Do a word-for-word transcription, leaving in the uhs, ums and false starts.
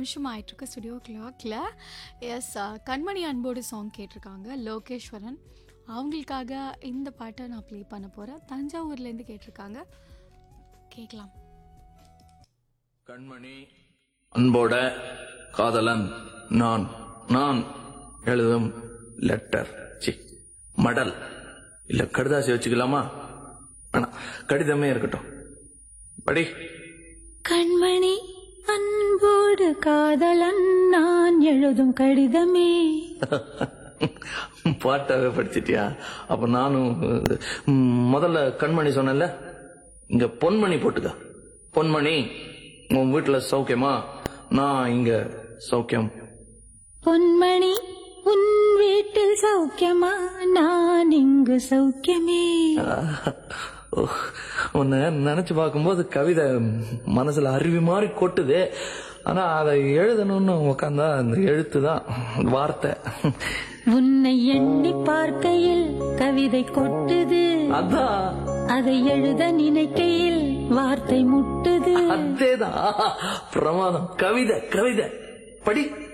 நிமிஷம் ஆயிட்டிருக்கு ஸ்டுடியோ கிளாக்ல. எஸ், கண்மணி அன்போடு சாங் கேட்டிருக்காங்க லோகேஸ்வரன். அவங்களுக்காக இந்த பாட்டை நான் ப்ளே பண்ண போகிறேன். தஞ்சாவூர்லேருந்து கேட்டிருக்காங்க, கேட்கலாம். கண்மணி அன்போட காதலன் நான் நான் எழுதும் லெட்டர் சி மடல் இல்ல கடிதாசி வச்சுக்கலாமா? ஆனா கடிதமே இருக்கட்டும், படி. கண்மணி அன்போடு காதலன் நான் எழுதும் கடிதமே. பாட்டாவே படிச்சிட்டியா? அப்ப நானும் ம், முதல்ல கண்மணி சொன்னேன்ல, இங்க பொன்மணி போட்டுக்க. பொன்மணி, உன் வீட்டுல சௌக்கியமா? நான் இங்க சௌக்கியம். பொன்மணி உன் வீட்டில் சௌக்கியமா? நான் இங்கு சௌக்கியமே. உன்னை நினைச்சு பார்க்கும்போது கவிதை மனசுல அருவி மாதிரி கொட்டுது. ஆனா அதை எழுதணும்னு உக்காந்தா அந்த எழுத்து தான் வார்த்தை. உன்னை எண்ணி பார்க்கையில் கவிதை கொட்டுது, அதான் அதை எழுத நினைக்கையில் வார்த்தை முட்டுது. அதேதான் பிரமாதம். கவிதை கவிதை படி.